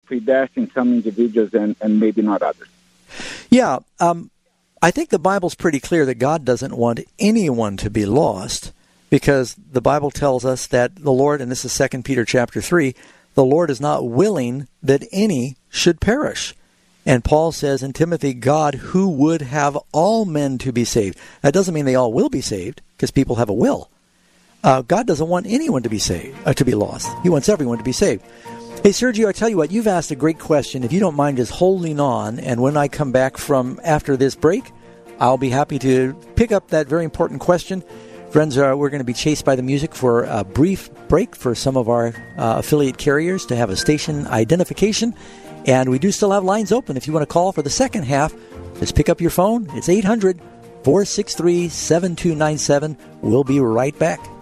predestined some individuals and maybe not others. Yeah, I think the Bible's pretty clear that God doesn't want anyone to be lost, because the Bible tells us that the Lord, and this is 2 Peter chapter 3, the Lord is not willing that any should perish. And Paul says in Timothy, God who would have all men to be saved. That doesn't mean they all will be saved, because people have a will. God doesn't want anyone to be saved, to be lost. He wants everyone to be saved. Hey, Sergio, I tell you what, you've asked a great question. If you don't mind just holding on, and when I come back from after this break, I'll be happy to pick up that very important question. Friends, we're going to be chased by the music for a brief break for some of our affiliate carriers to have a station identification. And we do still have lines open. If you want to call for the second half, just pick up your phone. It's 800-463-7297. We'll be right back.